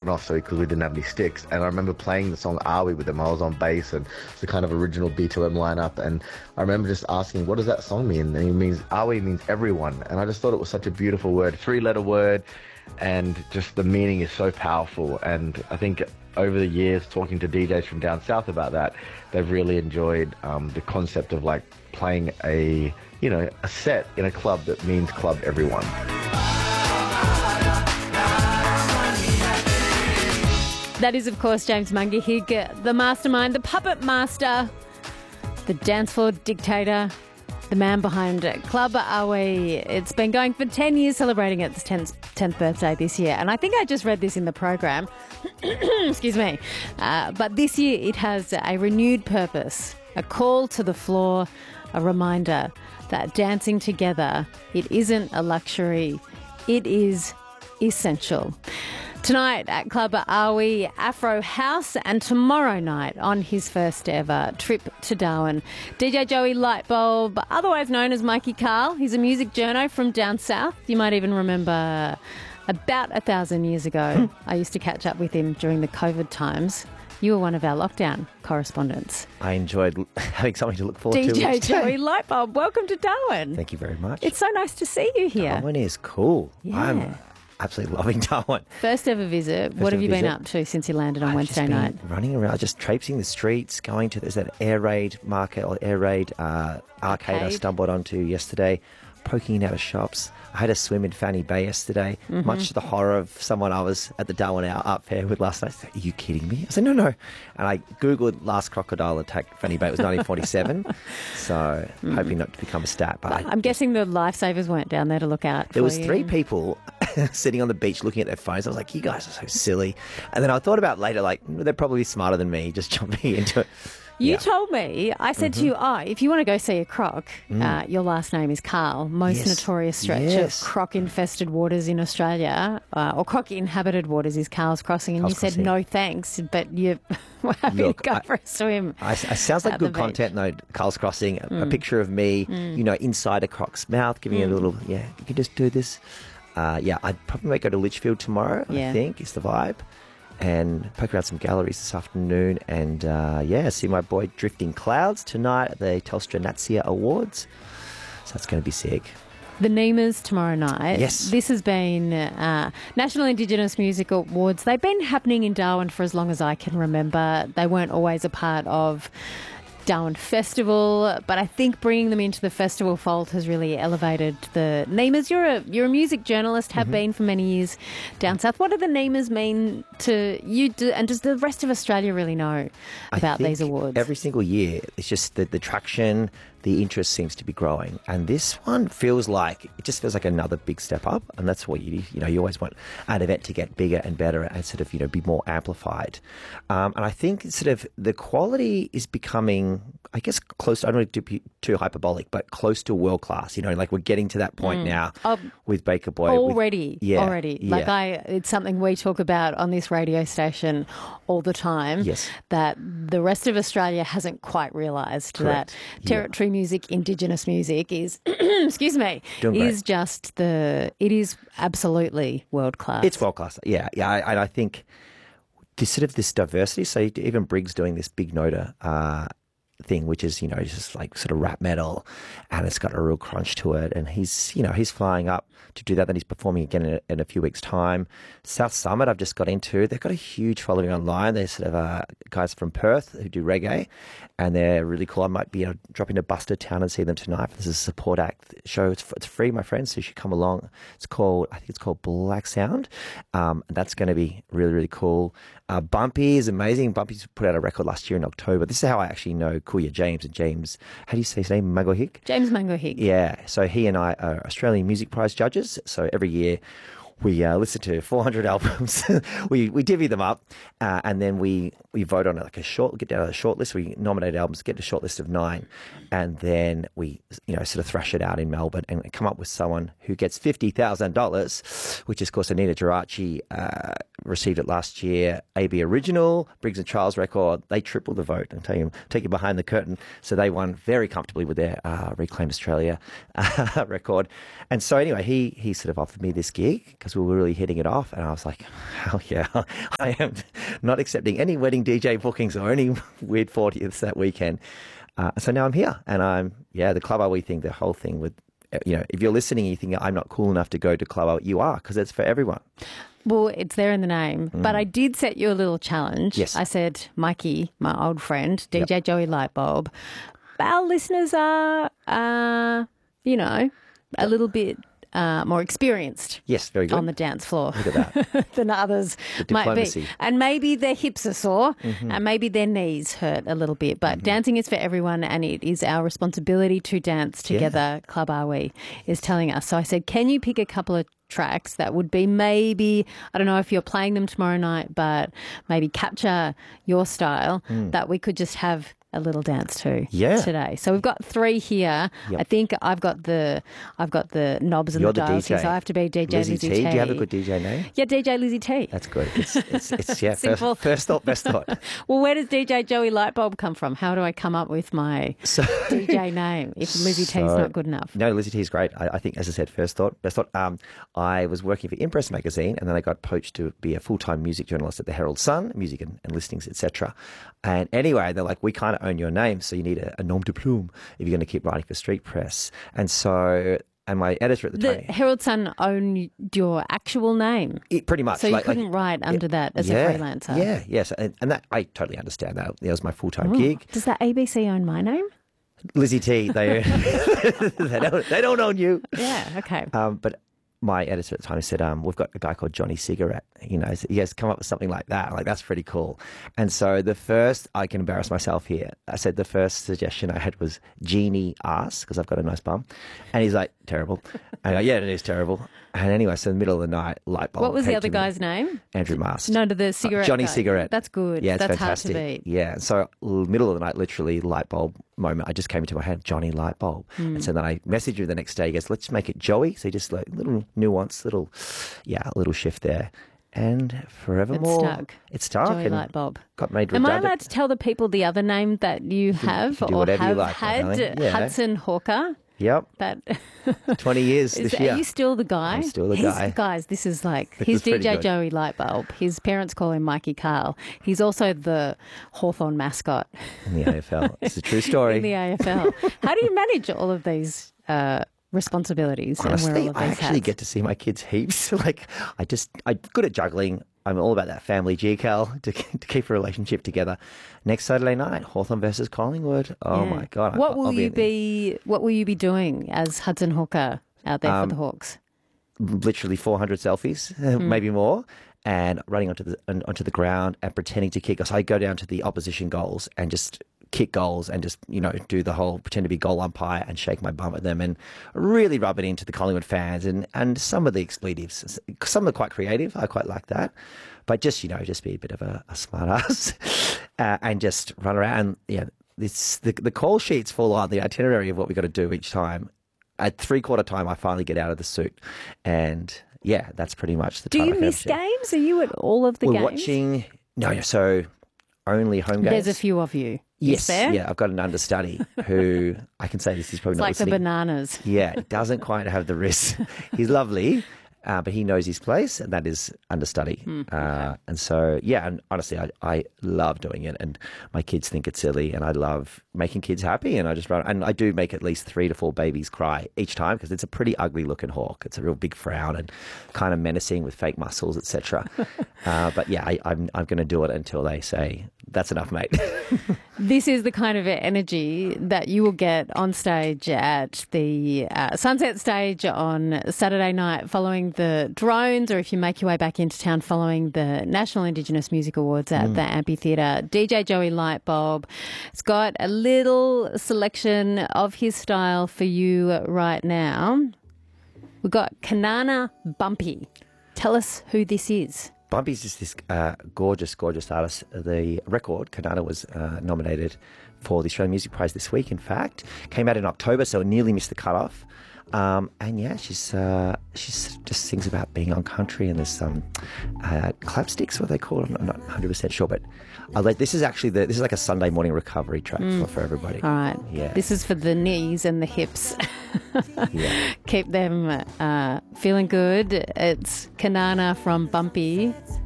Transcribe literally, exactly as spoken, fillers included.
off so because we didn't have any sticks. And I remember playing the song Are We with him. I was on bass and it's the kind of original B two M lineup. And I remember just asking, what does that song mean? And he means, Are We means everyone. And I just thought it was such a beautiful word, three-letter word, and just the meaning is so powerful. And I think over the years, talking to D Js from down south about that, they've really enjoyed um, the concept of like playing a, you know, a set in a club that means club everyone. That is, of course, James Mungahig, the mastermind, the puppet master, the dance floor dictator, the man behind Club Awe. It's been going for ten years, celebrating its tenth, tenth birthday this year. And I think I just read this in the program. Excuse me. Uh, but this year it has a renewed purpose, a call to the floor, a reminder that dancing together, it isn't a luxury, it is essential. Tonight at Club Awe, Afro House, and tomorrow night on his first ever trip to Darwin, D J Joey Lightbulb, otherwise known as Mikey Carl. He's a music journo from down south. You might even remember about a thousand years ago, I used to catch up with him during the COVID times. You were one of our lockdown correspondents. I enjoyed having something to look forward D J to. D J Joey Lightbulb, welcome to Darwin. Thank you very much. It's so nice to see you here. Darwin is cool. Yeah. I'm absolutely loving Darwin. First ever visit. First what have ever you been visit. up to since you landed on I've Wednesday just been night? running around, just traipsing the streets, going to, there's that air raid market or air raid uh, arcade, Arcade. I stumbled onto yesterday, poking in out of shops. I had a swim in Fanny Bay yesterday, Mm-hmm. much to the horror of someone I was at the Darwin Hour Art Fair with last night. Are you kidding me? I said, no, no. And I Googled last crocodile attack Fanny Bay. It was nineteen forty-seven. So hoping not to become a stat. But I, I'm guessing the lifesavers weren't down there to look out there for was you. three people sitting on the beach looking at their phones. I was like, you guys are so silly. And then I thought about later, like, they're probably smarter than me, just jumping into it. You Yeah. told me, I said to you, oh, if you want to go see a croc, uh, your last name is Carl, most Yes. notorious stretch Yes. of croc-infested waters in Australia, uh, or croc-inhabited waters is Carl's Crossing, and Carl's you said Crossing. no thanks, but you were happy Look, to go I- for a swim. I, it sounds like At the good beach. content, though, Carl's Crossing. A, a picture of me, you know, inside a croc's mouth, giving it a little, yeah, you can just do this. Uh, yeah, I'd probably might go to Litchfield tomorrow, Yeah. I think, is the vibe. And poke around some galleries this afternoon. And, uh, yeah, see my boy Drifting Clouds tonight at the Telstra Natsia Awards. So that's going to be sick. The Nemas tomorrow night. Yes. This has been uh, National Indigenous Music Awards. They've been happening in Darwin for as long as I can remember. They weren't always a part of Darwin Festival, but I think bringing them into the festival fold has really elevated the Nemas. You're a you're a music journalist, have been for many years down south. What do the Nemas mean to you, do, and does the rest of Australia really know I about think these awards? Every single year, it's just that the traction, the interest seems to be growing, and this one feels like it just feels like another big step up. And that's what you you know you always want an event to get bigger and better and sort of you know be more amplified. Um, and I think sort of the quality is becoming, I guess, close. I don't want to be too hyperbolic, but close to world class. You know, like we're getting to that point now Oh, with Baker Boy. with- Already, yeah, already. Like yeah. I, it's something we talk about on this radio station all the time. Yes. That the rest of Australia hasn't quite realised Correct. that Yeah. territory music, Indigenous music is, excuse me, Doing great. is just the. It is absolutely world class. It's world class. Yeah, yeah. I- And I think this sort of this diversity. So even Briggs doing this Big Noda uh, thing, which is you know just like sort of rap metal, and it's got a real crunch to it. And he's you know he's flying up to do that. Then he's performing again in a, in a few weeks' time. South Summit, I've just got into. They've got a huge following online. They're sort of uh, guys from Perth who do reggae, and they're really cool. I might be you know, drop into Buster Town and see them tonight. This is a support act show. It's, it's free, my friends, so you should come along. It's called, I think it's called Black Sound. Um, and that's going to be really, really cool. Uh, Bumpy is amazing. Bumpy's put out a record last year in October. This is how I actually know Kuya James and James. How do you say his name? Magohik? James Mangohig. Yeah, so he and I are Australian Music Prize judges. So every year we uh, listen to four hundred albums. we we divvy them up, uh, and then we, we vote on it like a short. Get down to a short list. We nominate albums, get a short list of nine, and then we you know sort of thrash it out in Melbourne and come up with someone who gets fifty thousand dollars, which is of course Anita Geraci uh, received it last year. A B Original, Briggs and Charles record, they tripled the vote. I'll tell you, take you behind the curtain. So they won very comfortably with their uh, Reclaim Australia uh, record. And so anyway, he he sort of offered me this gig because because we were really hitting it off. And I was like, hell yeah, I am not accepting any wedding D J bookings or any weird fortieths that weekend. Uh, so now I'm here, and I'm, yeah, the Club Are We thing, the whole thing with, you know, if you're listening and you think I'm not cool enough to go to Club Are, you are, because it's for everyone. Well, it's there in the name. Mm. But I did set you a little challenge. Yes. I said, Mikey, my old friend, D J yep. Joey Lightbulb, our listeners are, uh, you know, a little bit uh, more experienced. Yes, very good. On the dance floor. Look at that. Than others the might diplomacy. be. And maybe their hips are sore mm-hmm. and maybe their knees hurt a little bit. But mm-hmm. dancing is for everyone, and it is our responsibility to dance together, yeah. Club Are We is telling us. So I said, can you pick a couple of tracks that would be maybe, I don't know if you're playing them tomorrow night, but maybe capture your style mm. that we could just have a little dance to yeah. today. So we've got three here. Yep. I think I've got the I've got the knobs and You're the the dials D J. here, so I have to be D J Lizzie Lizzie T. T. Do you have a good D J name? Yeah, D J Lizzie T. That's good. It's, it's, it's yeah, Simple. First, first thought, best thought. Well, where does D J Joey Lightbulb come from? How do I come up with my so, D J name if Lizzie so, T's not good enough? No, Lizzie T is great. I, I think, as I said, first thought, best thought. Um, I was working for Impress magazine, and then I got poached to be a full-time music journalist at the Herald Sun, music and, and listings, et cetera. And anyway, they're like, we kind of own your name, so you need a, a nom de plume if you're going to keep writing for Street Press. And so, and my editor at the, the time, Herald Sun owned your actual name, it, pretty much. So you like, couldn't like, write under yeah, that as yeah, a freelancer. Yeah, yes, and, and that I totally understand that. That was my full-time Oh. gig. Does that A B C own my name? Lizzie T, they they don't they don't own you. Yeah, okay. Um, but my editor at the time said, um, we've got a guy called Johnny Cigarette. You know, so he has come up with something like that. Like, that's pretty cool. And so the first, I can embarrass myself here. I said the first suggestion I had was Genie Ass, because I've got a nice bum. And he's like, terrible. And I go, yeah, it is terrible. And anyway, so in the middle of the night, light bulb. What was the came other to me. guy's name? Andrew Mast. No, to the cigarette Uh, Johnny guy. Cigarette. That's good. Yeah, it's That's fantastic. hard to beat. Yeah, so l- middle of the night, literally light bulb moment. I just came into my head, Johnny Light Bulb. Mm. And so then I messaged him the next day. He goes, let's make it Joey. So just like little nuance, little, yeah, a little shift there. And forevermore, It's stuck. It's stuck. Joey and Lightbulb. Got made Am I redundant. allowed to tell the people the other name that you have you do or whatever you have like, had? darling. Yeah. Hudson Hawker. Yep, That twenty years is, this year. Are you still the guy? I'm still the He's, guy. Guys, this is like This he's is pretty D J good. Joey Lightbulb. His parents call him Mikey Carl. He's also the Hawthorn mascot In the A F L. It's a true story. in the A F L. How do you manage all of these uh, responsibilities and wear Honestly, all of I these actually hats? get to see my kids heaps. Like, I just, I'm good at juggling. I'm all about that family G Cal to, to keep a relationship together. Next Saturday night, Hawthorn versus Collingwood. Oh Yeah. my God. What I'll, will I'll you be, be? What will you be doing as Hudson Hawker out there Um, for the Hawks? literally four hundred selfies, Hmm. maybe more, and running onto the onto the ground and pretending to kick. So I go down to the opposition goals and just kick goals and just, you know, do the whole pretend to be goal umpire and shake my bum at them and really rub it into the Collingwood fans and, and some of the expletives. Some are quite creative. I quite like that. But just, you know, just be a bit of a, a smart ass uh, and just run around. Yeah, this, the, the call sheets fall on the itinerary of what we got to do each time. At three quarter time, I finally get out of the suit. And yeah, that's pretty much the Do time. you I can miss have to- games? Are you at all of the We're games? watching. No, so only home games. There's a few of you. Yes, Is there? yeah, I've got an understudy who I can say this is probably It's not like the listening. bananas. Yeah, doesn't quite have the wrist. He's lovely, uh, but he knows his place, and that is understudy. Hmm, uh, and so, yeah, and honestly, I, I love doing it, and my kids think it's silly, and I love making kids happy, and I just run, and I do make at least three to four babies cry each time because it's a pretty ugly looking hawk. It's a real big frown and kind of menacing with fake muscles, et cetera. uh, but yeah, I, I'm I'm going to do it until they say that's enough, mate. This is the kind of energy that you will get on stage at the uh, Sunset Stage on Saturday night following the drones, or if you make your way back into town following the National Indigenous Music Awards at the Amphitheatre. D J Joey Lightbulb has got a little selection of his style for you right now. We've got Kanana Bumpy. Tell us who this is. Bumpy's just this uh, gorgeous, gorgeous artist. The record, Kanana, was uh, nominated for the Australian Music Prize this week, in fact. Came out in October, so it nearly missed the cutoff. Um, and yeah, she's uh, she just sings about being on country and this um, uh, clapsticks, what they call it. I'm not one hundred percent sure, but I'll let, this is actually the, this is like a Sunday morning recovery track Mm. for, for everybody. All right. Yeah. This is for the knees and the hips. Yeah. Keep them uh, feeling good. It's Kanana from Bumpy.